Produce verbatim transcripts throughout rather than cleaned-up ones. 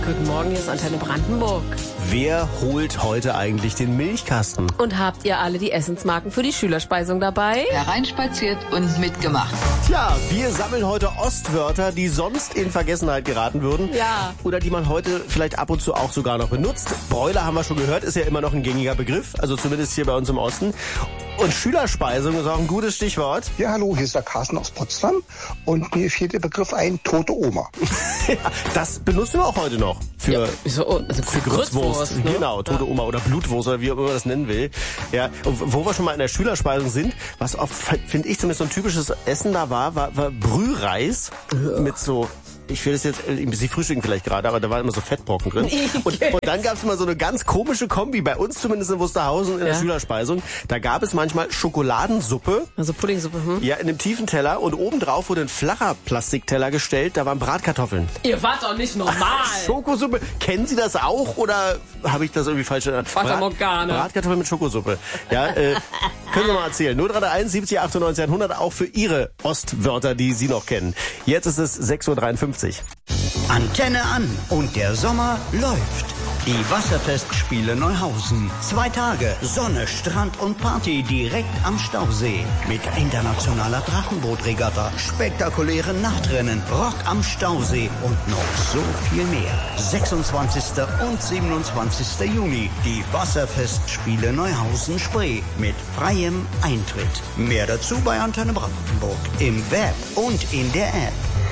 Guten Morgen, hier ist Antenne Brandenburg. Wer holt heute eigentlich den Milchkasten? Und habt ihr alle die Essensmarken für die Schülerspeisung dabei? Hereinspaziert und mitgemacht. Tja, wir sammeln heute Ostwörter, die sonst in Vergessenheit geraten würden. Ja. Oder die man heute vielleicht ab und zu auch sogar noch benutzt. Bräuler haben wir schon gehört, ist ja immer noch ein gängiger Begriff. Also zumindest hier bei uns im Osten. Und Schülerspeisung ist auch ein gutes Stichwort. Ja, hallo, hier ist der Carsten aus Potsdam und mir fiel der Begriff ein, tote Oma. Ja, das benutzen wir auch heute noch für, ja, so, also für Grützwurst. Grützwurst, ne? Genau, tote ja. Oma oder Blutwurst oder wie auch immer man das nennen will. Ja, und wo wir schon mal in der Schülerspeisung sind, was oft, finde ich, zumindest so ein typisches Essen da war, war, war Brühreis ja. mit so... Ich will das jetzt, Sie frühstücken vielleicht gerade, aber da waren immer so Fettbrocken drin. Und, und dann gab es immer so eine ganz komische Kombi, bei uns zumindest in Wusterhausen in der ja. Schülerspeisung. Da gab es manchmal Schokoladensuppe. Also Puddingsuppe, hm? Ja, in einem tiefen Teller und obendrauf wurde ein flacher Plastikteller gestellt, da waren Bratkartoffeln. Ihr wart doch nicht normal. Schokosuppe, kennen Sie das auch oder habe ich das irgendwie falsch erinnert? Fata Morgana. Bratkartoffeln mit Schokosuppe. Ja, äh, können Sie mal erzählen. null drei eins siebzig achtundneunzig hundert auch für Ihre Ostwörter, die Sie noch kennen. Jetzt ist es sechs Uhr dreiundfünfzig. Antenne an und der Sommer läuft. Die Wasserfestspiele Neuhausen. Zwei Tage Sonne, Strand und Party direkt am Stausee. Mit internationaler Drachenbootregatta, spektakulären Nachtrennen, Rock am Stausee und noch so viel mehr. sechsundzwanzigsten und siebenundzwanzigsten Juni. Die Wasserfestspiele Neuhausen-Spree mit freiem Eintritt. Mehr dazu bei Antenne Brandenburg. Im Web und in der App.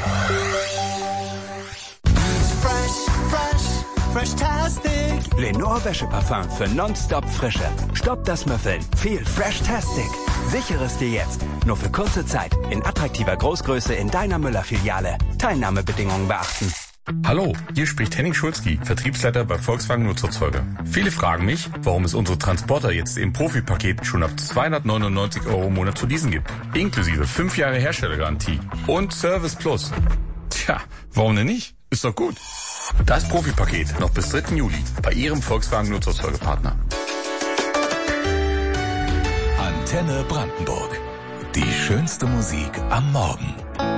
Fresh-tastic. Lenore Wäscheparfum für nonstop Frische. Stopp das Müffeln. Viel Fresh-tastic. Sichere es dir jetzt. Nur für kurze Zeit. In attraktiver Großgröße in deiner Müller-Filiale. Teilnahmebedingungen beachten. Hallo, hier spricht Henning Schulzki, Vertriebsleiter bei Volkswagen Nutzerzeuger. Viele fragen mich, warum es unsere Transporter jetzt im Profi-Paket schon ab zweihundertneunundneunzig Euro im Monat zu leasen gibt. Inklusive fünf Jahre Herstellergarantie und Service Plus. Tja, warum denn nicht? Ist doch gut. Das Profi-Paket noch bis dritten Juli bei Ihrem Volkswagen Nutzerzeugerpartner. Antenne Brandenburg. Die schönste Musik am Morgen.